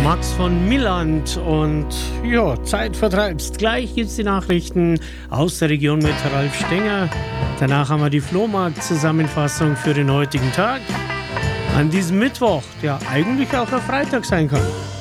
Max von Milland und ja, Zeit vertreibst. Gleich gibt's die Nachrichten aus der Region mit Ralf Stenger. Danach haben wir die Flohmarkt-Zusammenfassung für den heutigen Tag. An diesem Mittwoch, der eigentlich auch ein Freitag sein kann.